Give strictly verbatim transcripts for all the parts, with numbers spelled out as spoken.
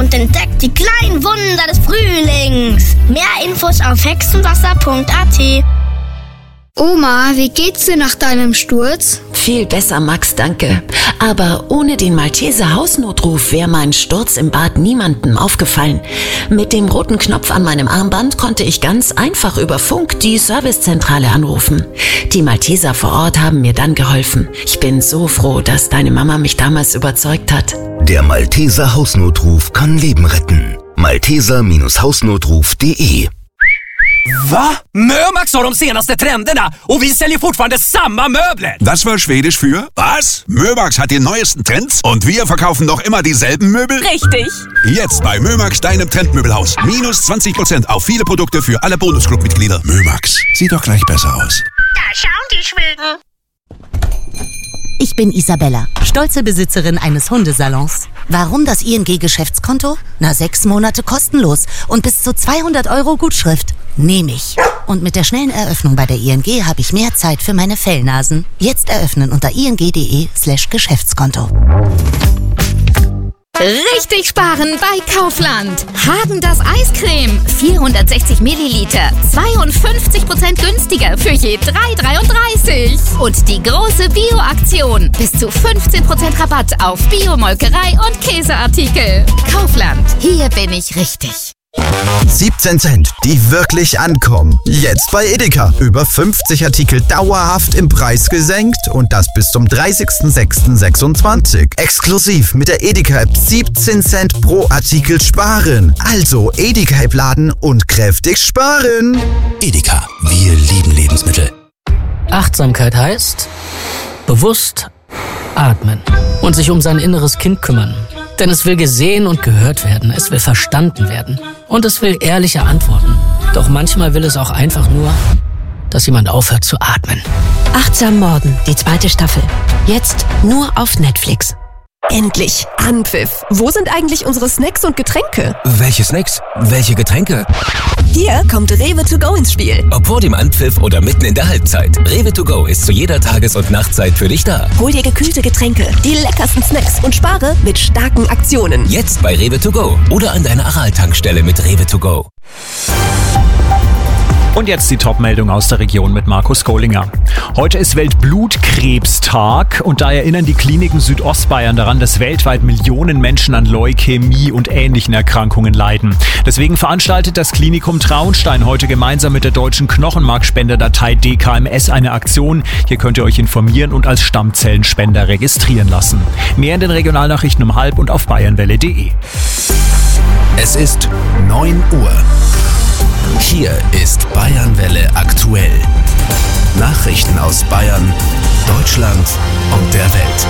und entdeckt die kleinen Wunder des Frühlings. Mehr Infos auf hexenwasser punkt a t. Oma, wie geht's dir nach deinem Sturz? Viel besser, Max, danke. Aber ohne den Malteser Hausnotruf wäre mein Sturz im Bad niemandem aufgefallen. Mit dem roten Knopf an meinem Armband konnte ich ganz einfach über Funk die Servicezentrale anrufen. Die Malteser vor Ort haben mir dann geholfen. Ich bin so froh, dass deine Mama mich damals überzeugt hat. Der Malteser Hausnotruf kann Leben retten. malteser Hausnotruf punkt de. Va? Mömax har de senaste trenderna och vi säljer fortfarande samma möbler. Das war Schwedisch für was? Mömax hat die neuesten Trends und wir verkaufen noch immer dieselben Möbel? Richtig. Jetzt bei Mömax, deinem Trendmöbelhaus. Minus zwanzig Prozent auf viele Produkte für alle Bonusclub-Mitglieder. Mömax, sieht doch gleich besser aus. Da schauen die Schweden. Ich bin Isabella, stolze Besitzerin eines Hundesalons. Warum das I N G-Geschäftskonto? Na, sechs Monate kostenlos und bis zu zweihundert Euro Gutschrift. Nehme ich. Und mit der schnellen Eröffnung bei der I N G habe ich mehr Zeit für meine Fellnasen. Jetzt eröffnen unter ing.de slash Geschäftskonto. Richtig sparen bei Kaufland. Hagen-Dazs Eiscreme. vierhundertsechzig Milliliter. zweiundfünfzig Prozent günstiger für je drei Euro dreiunddreißig. Und die große Bio-Aktion. Bis zu fünfzehn Prozent Rabatt auf Bio-Molkerei und Käseartikel. Kaufland. Hier bin ich richtig. siebzehn Cent, die wirklich ankommen. Jetzt bei Edeka. Über fünfzig Artikel dauerhaft im Preis gesenkt und das bis zum dreißigsten sechsten sechsundzwanzig. Exklusiv mit der Edeka-App siebzehn Cent pro Artikel sparen. Also Edeka-App laden und kräftig sparen. Edeka, wir lieben Lebensmittel. Achtsamkeit heißt bewusst atmen und sich um sein inneres Kind kümmern. Denn es will gesehen und gehört werden, es will verstanden werden und es will ehrliche Antworten. Doch manchmal will es auch einfach nur, dass jemand aufhört zu atmen. Achtsam Morden, die zweite Staffel. Jetzt nur auf Netflix. Endlich Anpfiff. Wo sind eigentlich unsere Snacks und Getränke? Welche Snacks? Welche Getränke? Hier kommt Rewe to go ins Spiel. Ob vor dem Anpfiff oder mitten in der Halbzeit. Rewe to go ist zu jeder Tages- und Nachtzeit für dich da. Hol dir gekühlte Getränke, die leckersten Snacks und spare mit starken Aktionen. Jetzt bei Rewe to go oder an deiner Aral-Tankstelle mit Rewe to go. Und jetzt die Top-Meldung aus der Region mit Markus Kohlinger. Heute ist Weltblutkrebstag und da erinnern die Kliniken Südostbayern daran, dass weltweit Millionen Menschen an Leukämie und ähnlichen Erkrankungen leiden. Deswegen veranstaltet das Klinikum Traunstein heute gemeinsam mit der deutschen Knochenmarkspenderdatei D K M S eine Aktion. Hier könnt ihr euch informieren und als Stammzellenspender registrieren lassen. Mehr in den Regionalnachrichten um halb und auf bayernwelle punkt de. Es ist neun Uhr. Hier ist Bayernwelle aktuell. Nachrichten aus Bayern, Deutschland und der Welt.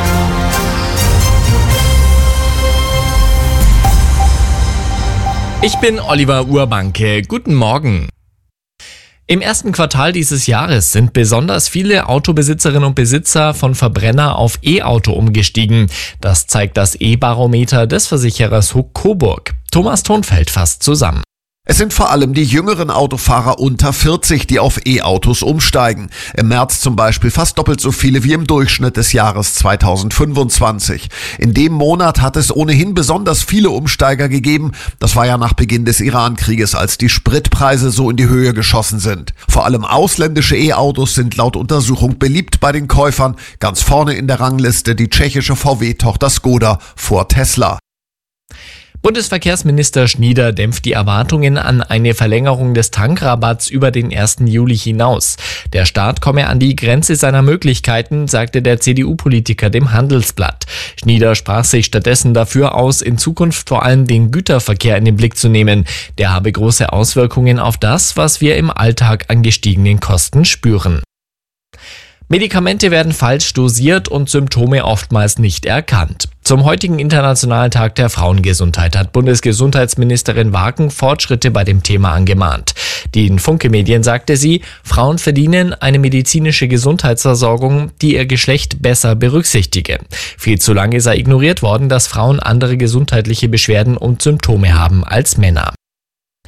Ich bin Oliver Urbanke. Guten Morgen. Im ersten Quartal dieses Jahres sind besonders viele Autobesitzerinnen und Besitzer von Verbrenner auf E-Auto umgestiegen. Das zeigt das E-Barometer des Versicherers Huck Coburg. Thomas Thonfeld fasst zusammen. Es sind vor allem die jüngeren Autofahrer unter vierzig, die auf E-Autos umsteigen. Im März zum Beispiel fast doppelt so viele wie im Durchschnitt des Jahres zweitausendfünfundzwanzig. In dem Monat hat es ohnehin besonders viele Umsteiger gegeben. Das war ja nach Beginn des Iran-Krieges, als die Spritpreise so in die Höhe geschossen sind. Vor allem ausländische E-Autos sind laut Untersuchung beliebt bei den Käufern. Ganz vorne in der Rangliste die tschechische V W-Tochter Skoda vor Tesla. Bundesverkehrsminister Schnieder dämpft die Erwartungen an eine Verlängerung des Tankrabatts über den ersten Juli hinaus. Der Staat komme an die Grenze seiner Möglichkeiten, sagte der C D U-Politiker dem Handelsblatt. Schnieder sprach sich stattdessen dafür aus, in Zukunft vor allem den Güterverkehr in den Blick zu nehmen. Der habe große Auswirkungen auf das, was wir im Alltag an gestiegenen Kosten spüren. Medikamente werden falsch dosiert und Symptome oftmals nicht erkannt. Zum heutigen Internationalen Tag der Frauengesundheit hat Bundesgesundheitsministerin Wagen Fortschritte bei dem Thema angemahnt. Den Funke-Medien sagte sie, Frauen verdienen eine medizinische Gesundheitsversorgung, die ihr Geschlecht besser berücksichtige. Viel zu lange sei ignoriert worden, dass Frauen andere gesundheitliche Beschwerden und Symptome haben als Männer.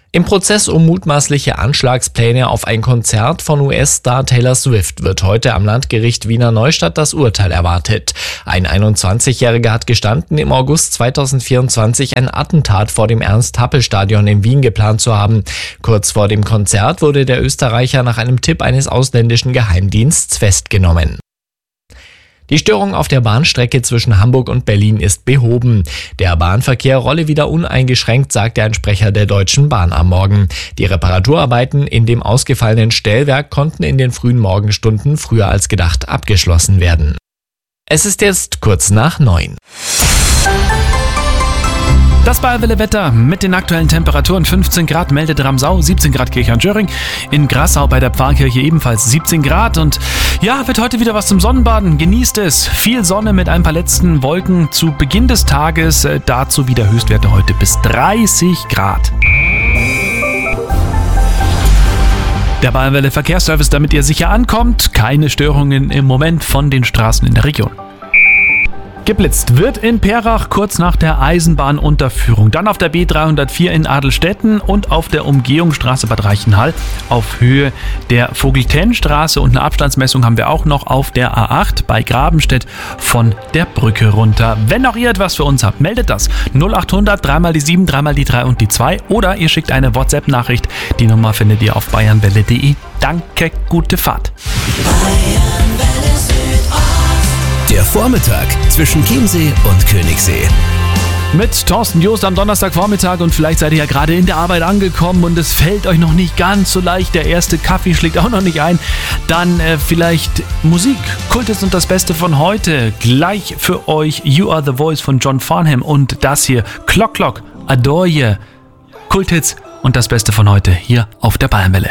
Im Prozess um mutmaßliche Anschlagspläne auf ein Konzert von U S-Star Taylor Swift wird heute am Landgericht Wiener Neustadt das Urteil erwartet. Ein einundzwanzigjähriger hat gestanden, im August zweitausendvierundzwanzig ein Attentat vor dem Ernst-Happel-Stadion in Wien geplant zu haben. Kurz vor dem Konzert wurde der Österreicher nach einem Tipp eines ausländischen Geheimdienstes festgenommen. Die Störung auf der Bahnstrecke zwischen Hamburg und Berlin ist behoben. Der Bahnverkehr rolle wieder uneingeschränkt, sagte ein Sprecher der Deutschen Bahn am Morgen. Die Reparaturarbeiten in dem ausgefallenen Stellwerk konnten in den frühen Morgenstunden früher als gedacht abgeschlossen werden. Es ist jetzt kurz nach neun. Das Bayerwelle-Wetter mit den aktuellen Temperaturen: fünfzehn Grad meldet Ramsau, siebzehn Grad Kirchhorn-Schöring, in Grassau bei der Pfarrkirche ebenfalls siebzehn Grad. Und ja, wird heute wieder was zum Sonnenbaden. Genießt es. Viel Sonne mit ein paar letzten Wolken zu Beginn des Tages. Dazu wieder Höchstwerte heute bis dreißig Grad. Der Bayerwelle Verkehrsservice, damit ihr sicher ankommt. Keine Störungen im Moment von den Straßen in der Region. Geblitzt wird in Perach kurz nach der Eisenbahnunterführung, dann auf der B dreihundertvier in Adelstetten und auf der Umgehungsstraße Bad Reichenhall auf Höhe der Vogel-Tenn-Straße, und eine Abstandsmessung haben wir auch noch auf der A acht bei Grabenstedt von der Brücke runter. Wenn auch ihr etwas für uns habt, meldet das null achthundert, dreimal die sieben, dreimal die drei und die zwei, oder ihr schickt eine WhatsApp-Nachricht. Die Nummer findet ihr auf bayernwelle punkt de. Danke, gute Fahrt. Der Vormittag zwischen Chiemsee und Königssee. Mit Thorsten Joost am Donnerstagvormittag, und vielleicht seid ihr ja gerade in der Arbeit angekommen und es fällt euch noch nicht ganz so leicht, der erste Kaffee schlägt auch noch nicht ein. Dann äh, vielleicht Musik, Kulthits und das Beste von heute. Gleich für euch You Are The Voice von John Farnham und das hier Clock Clock, Adore You. Kulthits und das Beste von heute hier auf der Bayernwelle.